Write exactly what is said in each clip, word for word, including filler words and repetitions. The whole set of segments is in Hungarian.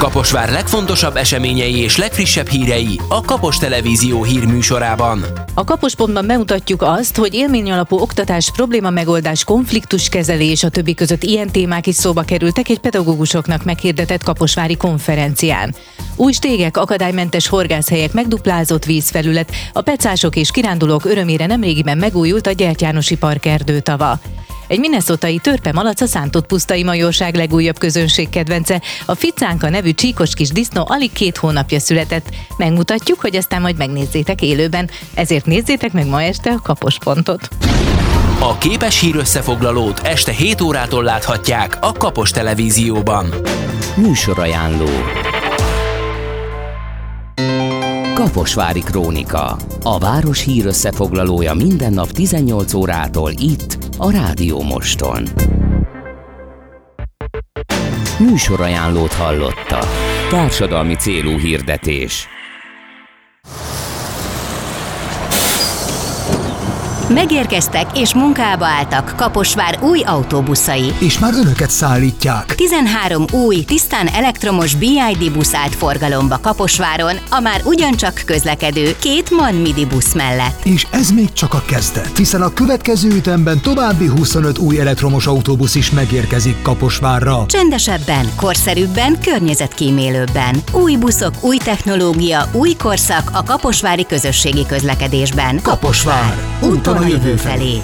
Kaposvár legfontosabb eseményei és legfrissebb hírei a Kapos Televízió hírműsorában. A Kapospont.ban bemutatjuk azt, hogy élményalapú oktatás, problémamegoldás, konfliktuskezelés, a többi között ilyen témák is szóba kerültek egy pedagógusoknak meghirdetett kaposvári konferencián. Új stégek, akadálymentes horgászhelyek, megduplázott vízfelület, a pecások és kirándulók örömére nemrégiben megújult a Gyerty Jánosi Park erdőtava. Egy minnesotai törpemalac a szántott pusztai majorság legújabb közönségkedvence, a Ficánka nevű csíkos kis disznó alig két hónapja született. Megmutatjuk, hogy aztán majd megnézzétek élőben, ezért nézzétek meg ma este a Kapospontot. A képes hírösszefoglalót este hét órától láthatják a Kapos Televízióban. Műsorajánló. Kaposvári Krónika. A város hírösszefoglalója minden nap tizennyolc órától itt, a Rádió Moston. Műsorajánlót hallotta. Társadalmi célú hirdetés. Megérkeztek és munkába álltak Kaposvár új autóbuszai. És már önöket szállítják. tizenhárom új, tisztán elektromos bé i dé busz állt forgalomba Kaposváron, a már ugyancsak közlekedő két MAN Midi busz mellett. És ez még csak a kezdet, hiszen a következő ütemben további huszonöt új elektromos autóbusz is megérkezik Kaposvárra. Csendesebben, korszerűbben, környezetkímélőbben. Új buszok, új technológia, új korszak a kaposvári közösségi közlekedésben. Kaposvár. Úton a jövő felé.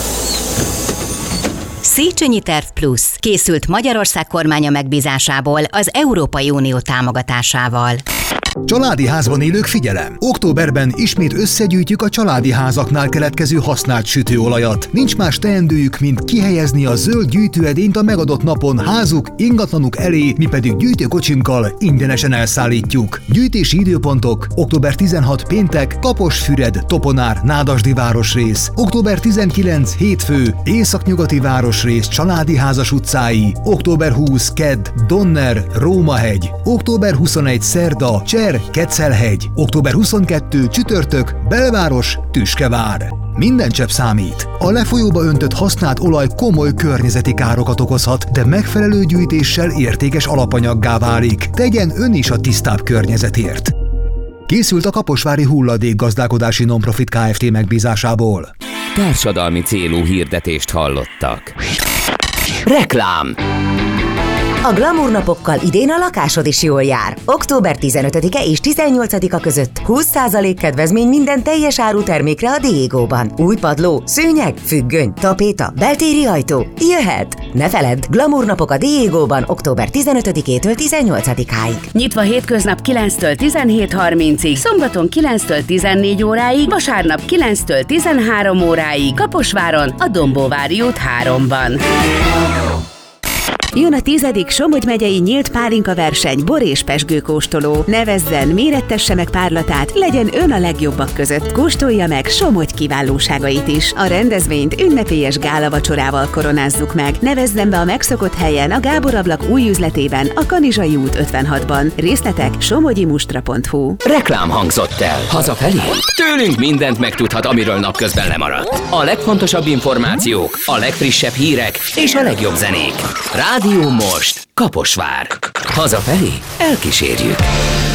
Széchenyi Terv Plusz készült Magyarország kormánya megbízásából az Európai Unió támogatásával. Családi házban élők, figyelem! Októberben ismét összegyűjtjük a családi házaknál keletkező használt sütőolajat. Nincs más teendőjük, mint kihelyezni a zöld gyűjtőedényt a megadott napon házuk, ingatlanuk elé, mi pedig gyűjtőkocsinkkal ingyenesen elszállítjuk. Gyűjtési időpontok: október tizenhatodika péntek, Kaposfüred, Toponár, Nádasdi városrész, október tizenkilencedike hétfő, Északnyugati városrész, Családi házas utcái, október huszadika kedd, Donner, Rómahegy, október huszonegyedike szerda, Cser, Keczelhegy, október huszonkettedike csütörtök, Belváros, Tüskevár. Minden csepp számít. A lefolyóba öntött használt olaj komoly környezeti károkat okozhat, de megfelelő gyűjtéssel értékes alapanyaggá válik. Tegyen ön is a tisztább környezetért. Készült a Kaposvári Hulladékgazdálkodási Nonprofit Kft. Megbízásából. Társadalmi célú hirdetést hallottak. Reklám. A Glamour napokkal idén a lakásod is jól jár. október tizenötödike és tizennyolcadika között húsz százalék kedvezmény minden teljes áru termékre a Diegóban. Új padló, szőnyeg, függöny, tapéta, beltéri ajtó. Jöhet! Ne feledd, Glamour napok a Diegóban október tizenötödikétől tizennyolcadikáig. Nyitva hétköznap kilenctől tizenhét harmincig, szombaton kilenctől tizennégy óráig, vasárnap kilenctől tizenhárom óráig, Kaposváron, a Dombóvári út háromban. Jön a tizedik Somogy megyei nyílt pálinka verseny, bor és pezsgő kóstoló. Nevezzen, mérettesse meg párlatát, legyen ön a legjobbak között. Kóstolja meg Somogy kiválóságait is. A rendezvényt ünnepélyes gálavacsorával koronázzuk meg. Nevezzen be a megszokott helyen a Gábor ablak új üzletében, a Kanizsai út ötvenhatban. Részletek somogyimustra pont hu. Reklám hangzott el. Hazafelé? Tőlünk mindent megtudhat, amiről napközben lemaradt. A legfontosabb információk, a legfrissebb hírek és a legjobb zenék. Rádió Most, Kaposvár. Hazafelé elkísérjük.